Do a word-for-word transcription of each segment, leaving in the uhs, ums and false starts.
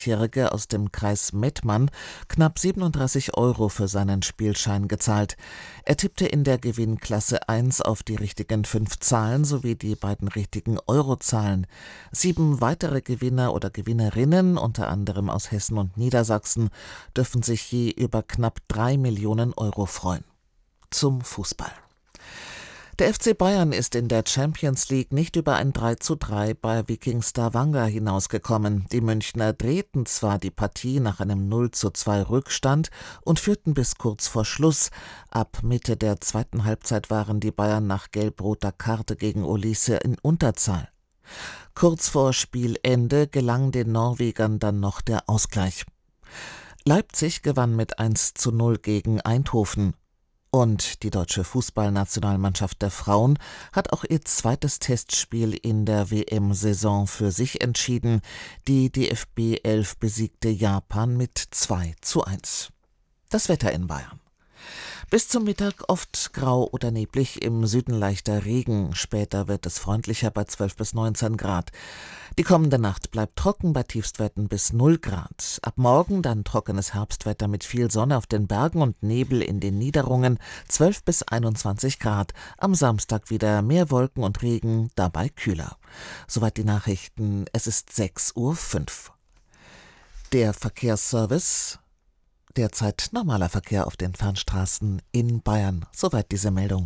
Jährige aus dem Kreis Mettmann knapp siebenunddreißig Euro für seinen Spielschein gezahlt. Er tippte in der Gewinnklasse eins auf die richtigen fünf Zahlen sowie die beiden richtigen Eurozahlen. Sieben weitere Gewinner oder Gewinnerinnen, unter anderem aus Hessen und Niedersachsen, dürfen sich je über knapp drei Millionen Euro freuen. Zum Fußball. Der F C Bayern ist in der Champions League nicht über ein drei zu drei bei Viking Stavanger hinausgekommen. Die Münchner drehten zwar die Partie nach einem null zu zwei Rückstand und führten bis kurz vor Schluss. Ab Mitte der zweiten Halbzeit waren die Bayern nach gelb-roter Karte gegen Olise in Unterzahl. Kurz vor Spielende gelang den Norwegern dann noch der Ausgleich. Leipzig gewann mit eins zu null gegen Eindhoven. Und die deutsche Fußballnationalmannschaft der Frauen hat auch ihr zweites Testspiel in der W M-Saison für sich entschieden. Die D F B elf besiegte Japan mit zwei zu eins. Das Wetter in Bayern. Bis zum Mittag oft grau oder neblig, im Süden leichter Regen. Später wird es freundlicher bei zwölf bis neunzehn Grad. Die kommende Nacht bleibt trocken bei Tiefstwerten bis null Grad. Ab morgen dann trockenes Herbstwetter mit viel Sonne auf den Bergen und Nebel in den Niederungen, zwölf bis einundzwanzig Grad. Am Samstag wieder mehr Wolken und Regen, dabei kühler. Soweit die Nachrichten, es ist sechs Uhr fünf. Der Verkehrsservice. Derzeit normaler Verkehr auf den Fernstraßen in Bayern. Soweit diese Meldung.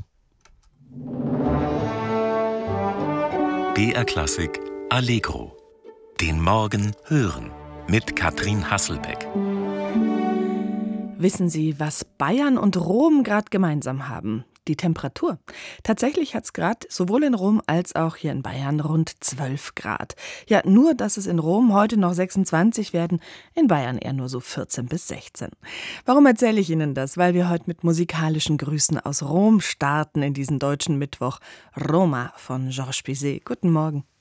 B R Klassik Allegro. Den Morgen hören mit Katrin Hasselbeck. Wissen Sie, was Bayern und Rom gerade gemeinsam haben? Die Temperatur. Tatsächlich hat es gerade sowohl in Rom als auch hier in Bayern rund zwölf Grad. Ja, nur, dass es in Rom heute noch sechsundzwanzig werden, in Bayern eher nur so vierzehn bis sechzehn. Warum erzähle ich Ihnen das? Weil wir heute mit musikalischen Grüßen aus Rom starten in diesen deutschen Mittwoch. Roma von Georges Bizet. Guten Morgen.